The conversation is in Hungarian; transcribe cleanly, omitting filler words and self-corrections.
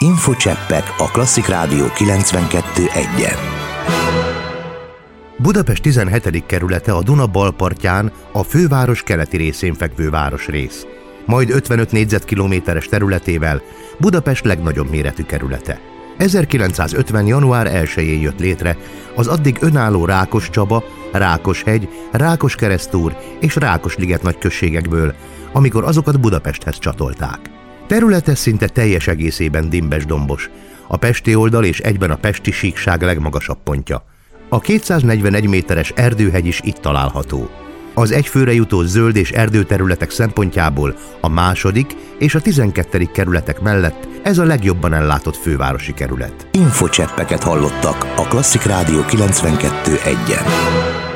Infocseppek a Klasszik Rádió 92.1-en. Budapest 17. kerülete a Duna bal partján, a főváros keleti részén fekvő városrész. Majd 55 négyzetkilométeres területével Budapest legnagyobb méretű kerülete. 1950. január 1-jén jött létre az addig önálló Rákoscsaba, Rákoshegy, Rákoskeresztúr és Rákosliget nagyközségekből, amikor azokat Budapesthez csatolták. Területe szinte teljes egészében dimbes-dombos, a pesti oldal és egyben a pesti síkság legmagasabb pontja. A 241 méteres Erdőhegy is itt található. Az egyfőre jutó zöld és erdőterületek szempontjából a második és a 12. kerületek mellett ez a legjobban ellátott fővárosi kerület. Infocseppeket hallottak a Klasszik Rádió 92.1-en.